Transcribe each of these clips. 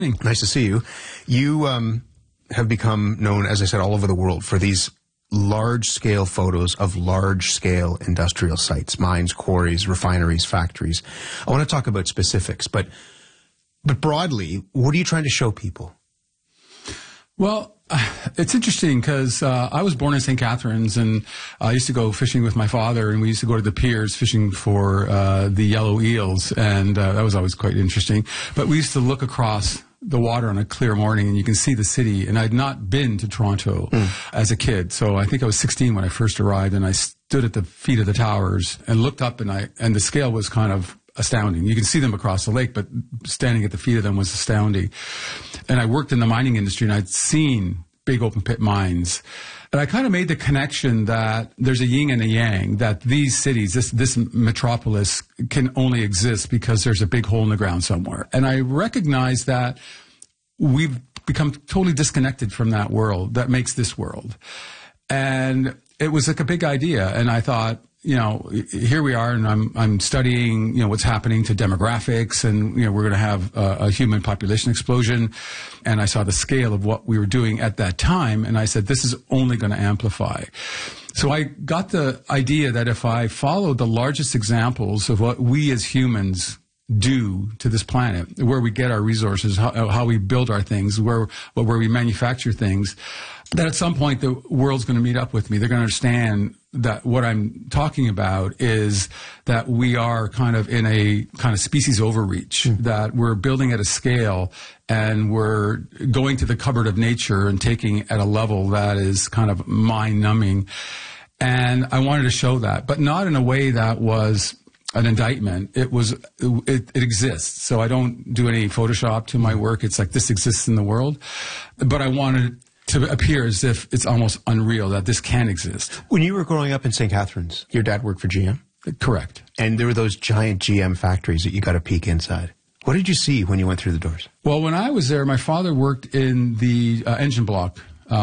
Nice to see you. You have become known, as I said, all over the world for these large-scale photos of large-scale industrial sites, mines, quarries, refineries, factories. I want to talk about specifics, but broadly, what are you trying to show people? Well, it's interesting because I was born in St. Catharines, and I used to go fishing with my father, and we used to go to the piers fishing for the yellow eels, and that was always quite interesting. But we used to look across the water on a clear morning, and you can see the city. And I'd not been to Toronto as a kid, so I think I was 16 when I first arrived, and I stood at the feet of the towers and looked up, and the scale was kind of astounding. You can see them across the lake, but standing at the feet of them was astounding. And I worked in the mining industry, and I'd seen big open pit mines. And I kind of made the connection that there's a yin and a yang, that these cities, this metropolis can only exist because there's a big hole in the ground somewhere. And I recognize that we've become totally disconnected from that world that makes this world. And it was like a big idea. And I thought, you know, here we are, and I'm studying, you know, what's happening to demographics, and, you know, we're going to have a human population explosion. And I saw the scale of what we were doing at that time, and I said, this is only going to amplify. So I got the idea that if I followed the largest examples of what we as humans do to this planet, where we get our resources, how we build our things, where we manufacture things, that at some point the world's going to meet up with me. They're going to understand that what I'm talking about is that we are kind of in a kind of species overreach, that we're building at a scale and we're going to the cupboard of nature and taking at a level that is kind of mind-numbing. And I wanted to show that, but not in a way that was an indictment. It exists. So I don't do any Photoshop to my work. It's like this exists in the world. But I wanted to appear as if it's almost unreal that this can exist. When you were growing up in St. Catharines, your dad worked for GM? Correct. And there were those giant GM factories that you got to peek inside. What did you see when you went through the doors? Well, when I was there, my father worked in the engine block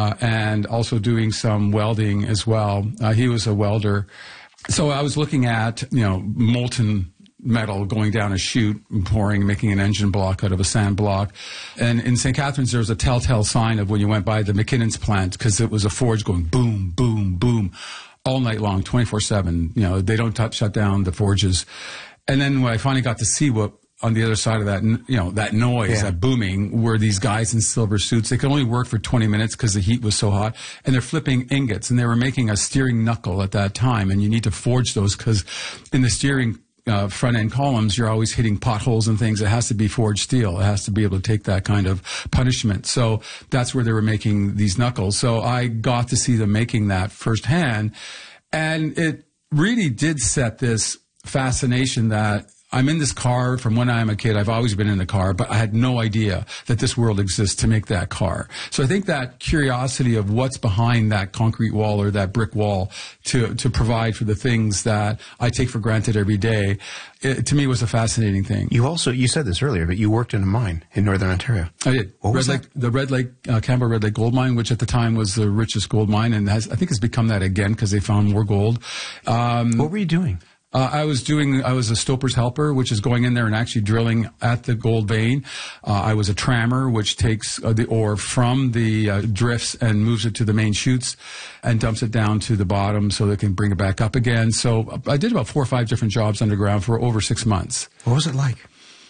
and also doing some welding as well. He was a welder. So I was looking at, you know, molten metal going down a chute, pouring, making an engine block out of a sand block. And in St. Catharines, there was a telltale sign of when you went by the McKinnon's plant, because it was a forge going boom, boom, boom all night long, 24/7. You know, they don't shut down the forges. And then when I finally got to see what on the other side of that, you know, that noise, that booming, were these guys in silver suits. They could only work for 20 minutes because the heat was so hot. And they're flipping ingots, and they were making a steering knuckle at that time. And you need to forge those because in the steering front-end columns, you're always hitting potholes and things. It has to be forged steel. It has to be able to take that kind of punishment. So that's where they were making these knuckles. So I got to see them making that firsthand. And it really did set this fascination that I'm in this car from when I'm a kid. I've always been in the car, but I had no idea that this world exists to make that car. So I think that curiosity of what's behind that concrete wall or that brick wall to provide for the things that I take for granted every day, to me was a fascinating thing. You said this earlier, but you worked in a mine in Northern Ontario. I did. What was that? The Red Lake, Campbell Red Lake gold mine, which at the time was the richest gold mine, and I think has become that again because they found more gold. What were you doing? I was a stoper's helper, which is going in there and actually drilling at the gold vein. I was a trammer, which takes the ore from the drifts and moves it to the main chutes and dumps it down to the bottom so they can bring it back up again. So I did about 4 or 5 different jobs underground for over 6 months. What was it like?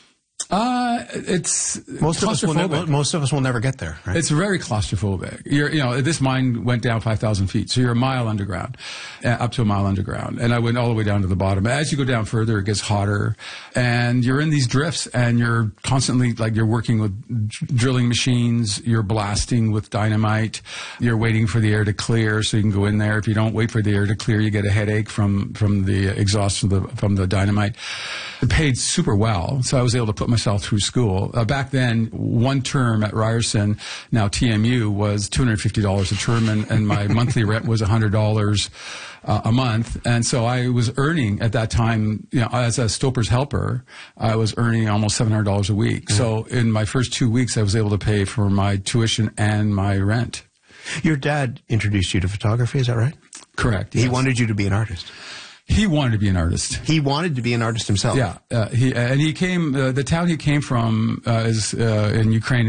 It's most of us will never get there, right? It's very claustrophobic. This mine went down 5,000 feet, so you're a mile underground, up to a mile underground, and I went all the way down to the bottom. As you go down further, it gets hotter, and you're in these drifts, and you're constantly you're working with drilling machines, you're blasting with dynamite, you're waiting for the air to clear so you can go in there. If you don't wait for the air to clear, you get a headache from the exhaust from the dynamite. It paid super well, so I was able to put myself through school. Back then, one term at Ryerson, now TMU, was $250 a term, and my monthly rent was $100 a month. And so I was earning at that time, as a stoper's helper, I was earning almost $700 a week. Mm-hmm. So in my first 2 weeks, I was able to pay for my tuition and my rent. Your dad introduced you to photography, is that right? Correct. He wanted you to be an artist. He wanted to be an artist. He wanted to be an artist himself. Yeah, he came. The town he came from is in Ukraine.